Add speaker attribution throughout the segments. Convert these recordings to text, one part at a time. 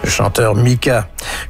Speaker 1: Le chanteur Mika.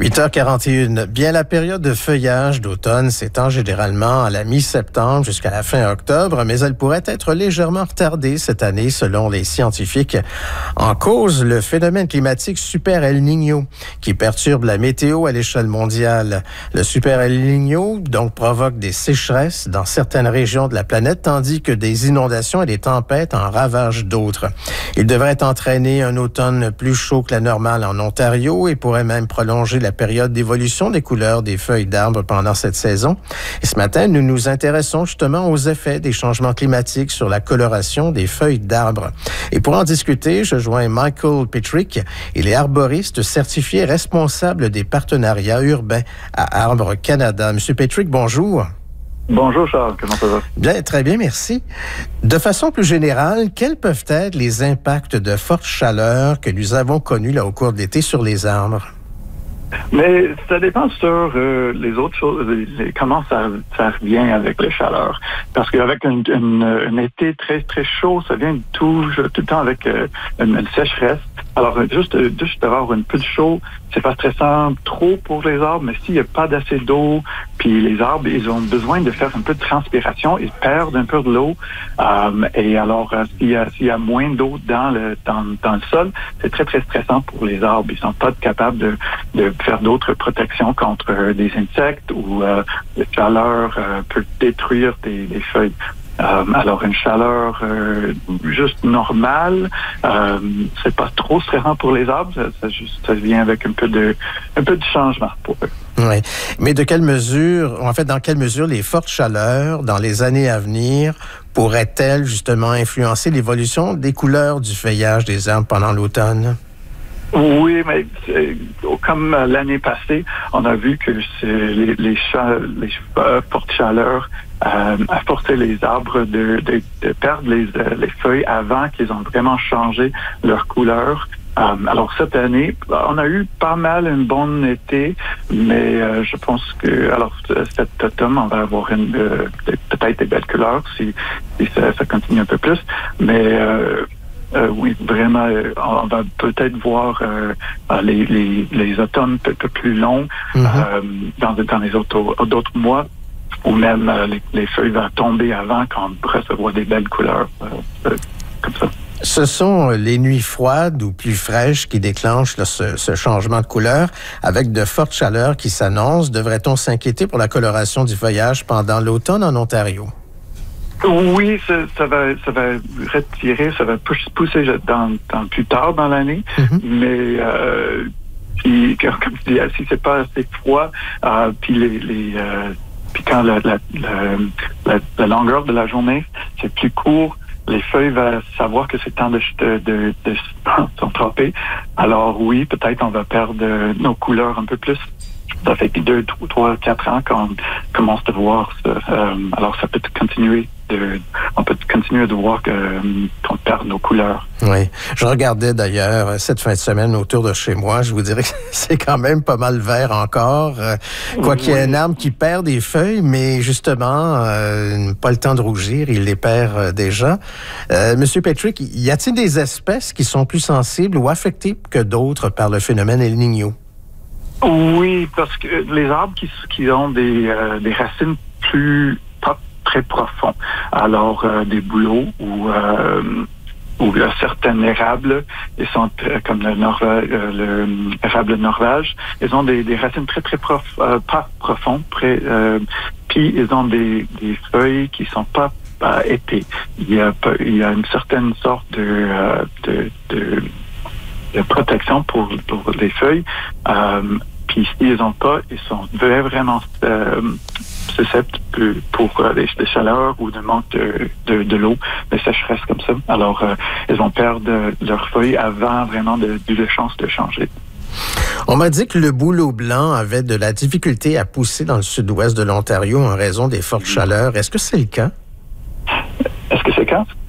Speaker 1: 8h41. Bien, la période de feuillage d'automne s'étend généralement à la mi-septembre jusqu'à la fin octobre, mais elle pourrait être légèrement retardée cette année selon les scientifiques. En cause, le phénomène climatique Super El Niño qui perturbe la météo à l'échelle mondiale. Le Super El Niño, donc, provoque des sécheresses dans certaines régions de la planète, tandis que des inondations et des tempêtes en ravagent d'autres. Il devrait entraîner un automne plus chaud que la normale en Ontario et pourrait même prolonger la période d'évolution des couleurs des feuilles d'arbres pendant cette saison. Et ce matin, nous nous intéressons justement aux effets des changements climatiques sur la coloration des feuilles d'arbres. Et pour en discuter, je joins Michael Pettrick. Il est arboriste certifié responsable des partenariats urbains à Arbres Canada. Monsieur Pettrick, bonjour.
Speaker 2: Bonjour Charles, comment ça va?
Speaker 1: Bien, très bien, merci. De façon plus générale, quels peuvent être les impacts de forte chaleur que nous avons connus là, au cours de l'été sur les arbres?
Speaker 2: Mais ça dépend sur les autres choses, comment ça revient avec les chaleurs. Parce qu'avec un été très, très chaud, ça vient tout le temps avec une sécheresse. Alors, juste avoir un peu de chaud, c'est pas stressant trop pour les arbres, mais s'il n'y a pas d'assez d'eau, puis les arbres, ils ont besoin de faire un peu de transpiration, ils perdent un peu de l'eau. Et alors, s'il y a moins d'eau dans le sol, c'est très, très stressant pour les arbres. Ils sont pas capables de faire d'autres protections contre des insectes ou la chaleur peut détruire des feuilles. Alors, une chaleur juste normale, c'est pas trop stressant pour les arbres, ça vient avec un peu de changement pour eux.
Speaker 1: Oui, mais dans quelle mesure les fortes chaleurs dans les années à venir pourraient-elles justement influencer l'évolution des couleurs du feuillage des arbres pendant l'automne?
Speaker 2: Oui, mais comme l'année passée, on a vu que les fortes chaleurs a forcé les arbres de perdre les feuilles avant qu'ils ont vraiment changé leur couleur. Alors cette année, on a eu pas mal un bon été, mais je pense que cet automne, on va avoir peut-être des belles couleurs si ça continue un peu plus, mais oui, vraiment, on va peut-être voir les automnes un peu plus longs dans les d'autres mois, ou même les feuilles vont tomber avant qu'on recevoir des belles couleurs comme ça.
Speaker 1: Ce sont les nuits froides ou plus fraîches qui déclenchent ce changement de couleur. Avec de fortes chaleurs qui s'annoncent, devrait-on s'inquiéter pour la coloration du feuillage pendant l'automne en Ontario?
Speaker 2: Oui, ça va retirer, ça va pousser dans plus tard dans l'année, mais comme je dis, si c'est pas assez froid, puis puis quand la longueur de la journée c'est plus court, les feuilles vont savoir que c'est temps de s'entroper. Alors oui, peut-être on va perdre nos couleurs un peu plus. Ça fait 2, 3, 4 ans qu'on commence à voir ça. Alors ça peut continuer on peut continuer de voir qu'on perd nos couleurs.
Speaker 1: Oui. Je regardais d'ailleurs cette fin de semaine autour de chez moi. Je vous dirais que c'est quand même pas mal vert encore. Quoi qu'il y ait un arbre qui perd des feuilles, mais justement, pas le temps de rougir, il les perd déjà. Monsieur Pettrick, y a-t-il des espèces qui sont plus sensibles ou affectées que d'autres par le phénomène El Niño?
Speaker 2: Oui, parce que les arbres qui ont des racines pas très profondes, alors des bouleaux ou certains érables, ils sont comme l'érable Norvège, ils ont des racines très très pas profondes, puis ils ont des feuilles qui sont pas épais. Il y a une certaine sorte de protection pour les feuilles. Puis s'ils n'ont pas, ils sont vraiment susceptibles pour les chaleurs ou de manque de l'eau, de sécheresse comme ça. Alors, ils vont perdre leurs feuilles avant vraiment de chance de changer.
Speaker 1: On m'a dit que le bouleau blanc avait de la difficulté à pousser dans le sud-ouest de l'Ontario en raison des fortes chaleurs. Est-ce que c'est le cas?
Speaker 2: Est-ce que c'est le cas?